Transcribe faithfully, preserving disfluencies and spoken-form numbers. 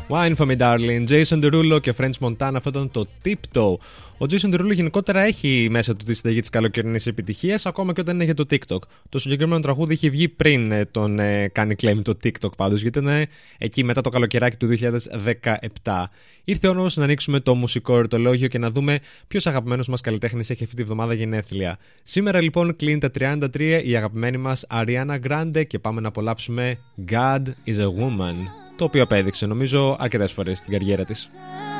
Wine for me darling, Jason Derulo και French Montana, αυτό ήταν το Tiptoe. Ο Jason Derulo γενικότερα έχει μέσα του τη συνταγή της καλοκαιρινής επιτυχίας, ακόμα και όταν είναι για το TikTok. Το συγκεκριμένο τραγούδι είχε βγει πριν τον ε, κάνει claim το TikTok πάντως, γιατί ήταν ε, εκεί μετά το καλοκαιράκι του δύο χιλιάδες δεκαεπτά. Ήρθε όμως να ανοίξουμε το μουσικό ερωτολόγιο και να δούμε ποιος αγαπημένος μας καλλιτέχνης έχει αυτή τη βδομάδα γενέθλια. Σήμερα λοιπόν κλείνει τα τριάντα τρία η αγαπημένη μας Ariana Grande και πάμε να απολαύσουμε God is a Woman, το οποίο απέδειξε νομίζω αρκετές φορές στην καριέρα της.